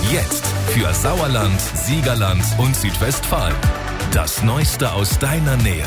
Jetzt für Sauerland, Siegerland und Südwestfalen. Das Neueste aus deiner Nähe.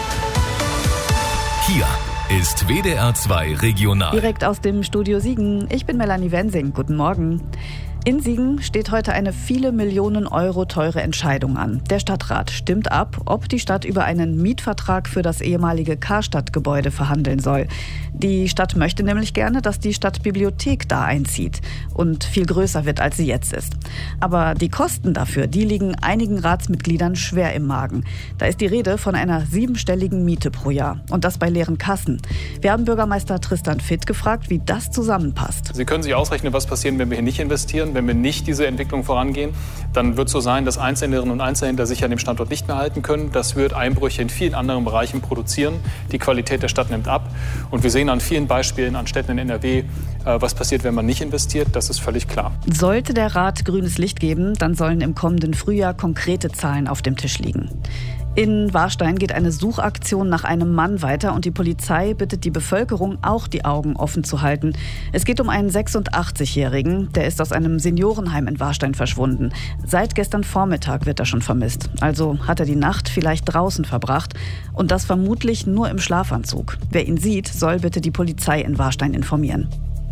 Hier ist WDR 2 Regional. Direkt aus dem Studio Siegen. Ich bin Melanie Wensing. Guten Morgen. In Siegen steht heute eine viele Millionen Euro teure Entscheidung an. Der Stadtrat stimmt ab, ob die Stadt über einen Mietvertrag für das ehemalige Karstadt-Gebäude verhandeln soll. Die Stadt möchte nämlich gerne, dass die Stadtbibliothek da einzieht und viel größer wird, als sie jetzt ist. Aber die Kosten dafür, die liegen einigen Ratsmitgliedern schwer im Magen. Da ist die Rede von einer 7-stelligen Miete pro Jahr. Und das bei leeren Kassen. Wir haben Bürgermeister Tristan Fitt gefragt, wie das zusammenpasst. Sie können sich ausrechnen, was passiert, wenn wir hier nicht investieren. Wenn wir nicht diese Entwicklung vorangehen, dann wird es so sein, dass Einzelhändlerinnen und Einzelhändler sich an dem Standort nicht mehr halten können. Das wird Einbrüche in vielen anderen Bereichen produzieren. Die Qualität der Stadt nimmt ab. Und wir sehen an vielen Beispielen an Städten in NRW, was passiert, wenn man nicht investiert. Das ist völlig klar. Sollte der Rat grünes Licht geben, dann sollen im kommenden Frühjahr konkrete Zahlen auf dem Tisch liegen. In Warstein geht eine Suchaktion nach einem Mann weiter und die Polizei bittet die Bevölkerung, auch die Augen offen zu halten. Es geht um einen 86-Jährigen, der ist aus einem Seniorenheim in Warstein verschwunden. Seit gestern Vormittag wird er schon vermisst. Also hat er die Nacht vielleicht draußen verbracht und das vermutlich nur im Schlafanzug. Wer ihn sieht, soll bitte die Polizei in Warstein informieren.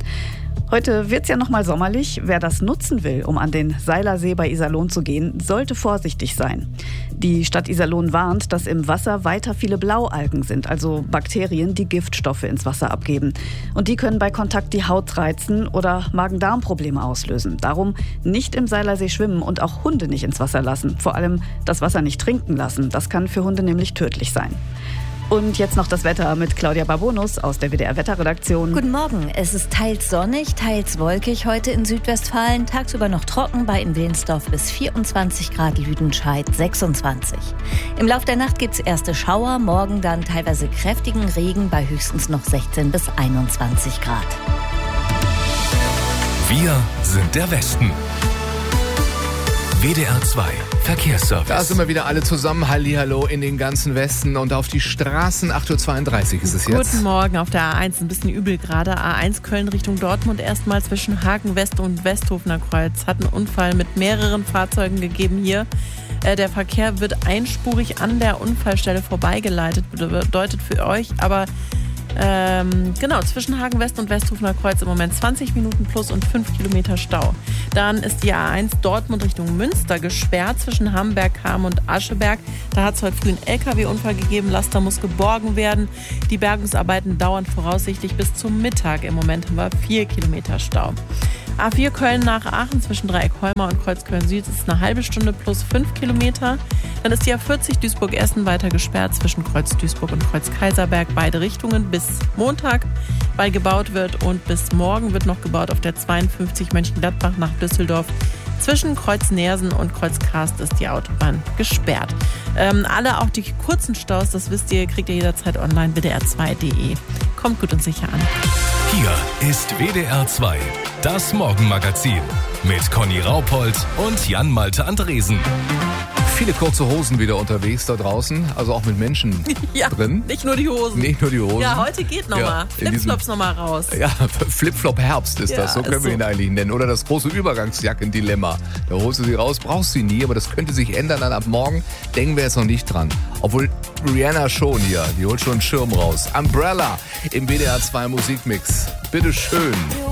Heute wird's ja noch mal sommerlich. Wer das nutzen will, um an den Seilersee bei Iserlohn zu gehen, sollte vorsichtig sein. Die Stadt Iserlohn warnt, dass im Wasser weiter viele Blaualgen sind, also Bakterien, die Giftstoffe ins Wasser abgeben. Und die können bei Kontakt die Haut reizen oder Magen-Darm-Probleme auslösen. Darum nicht im Seilersee schwimmen und auch Hunde nicht ins Wasser lassen. Vor allem das Wasser nicht trinken lassen. Das kann für Hunde nämlich tödlich sein. Und jetzt noch das Wetter mit Claudia Barbonus aus der WDR-Wetterredaktion. Guten Morgen. Es ist teils sonnig, teils wolkig heute in Südwestfalen. Tagsüber noch trocken, bei in Willensdorf bis 24 Grad, Lüdenscheid 26. Im Lauf der Nacht gibt es erste Schauer, morgen dann teilweise kräftigen Regen bei höchstens noch 16 bis 21 Grad. Wir sind der Westen. WDR 2 Verkehrsservice. Da sind wir wieder alle zusammen. Hallihallo in den ganzen Westen und auf die Straßen. 8.32 Uhr ist es jetzt. Guten Morgen auf der A1, ein bisschen übel gerade. A1 Köln Richtung Dortmund, erstmal zwischen Hagen West und Westhofener Kreuz. Hat einen Unfall mit mehreren Fahrzeugen gegeben hier. Der Verkehr wird einspurig an der Unfallstelle vorbeigeleitet. Bedeutet für euch aber zwischen Hagen West und Westhofener Kreuz im Moment 20 Minuten plus und 5 Kilometer Stau. Dann ist die A1 Dortmund Richtung Münster gesperrt zwischen Hamberg-Ham und Ascheberg. Da hat es heute früh einen LKW-Unfall gegeben. Laster muss geborgen werden. Die Bergungsarbeiten dauern voraussichtlich bis zum Mittag. Im Moment haben wir 4 Kilometer Stau. A4 Köln nach Aachen zwischen Dreieck Holmer und Kreuz Köln-Süd ist eine halbe Stunde plus 5 Kilometer. Dann ist die A40 Duisburg-Essen weiter gesperrt zwischen Kreuz Duisburg und Kreuz Kaiserberg. Beide Richtungen bis Montag, weil gebaut wird. Und bis morgen wird noch gebaut auf der 52 Mönchengladbach nach Düsseldorf. Zwischen Kreuz Neersen und Kreuz Karst ist die Autobahn gesperrt. Alle, auch die kurzen Staus, das wisst ihr, kriegt ihr jederzeit online, wdr2.de. Kommt gut und sicher an. Hier ist WDR 2, das Morgenmagazin mit Conny Raupold und Jan-Malte Andresen. Viele kurze Hosen wieder unterwegs da draußen, also auch mit Menschen drin. Nicht nur die Hosen. Nicht nur die Hosen. Ja, heute geht nochmal. Flipflops nochmal raus. Ja, Flipflop-Herbst ist das, so können wir ihn eigentlich nennen. Oder das große Übergangsjacken-Dilemma. Da holst du sie raus, brauchst sie nie, aber das könnte sich ändern. Dann ab morgen denken wir jetzt noch nicht dran. Obwohl Rihanna schon hier, die holt schon einen Schirm raus. Umbrella im WDR 2 Musikmix. Bitteschön.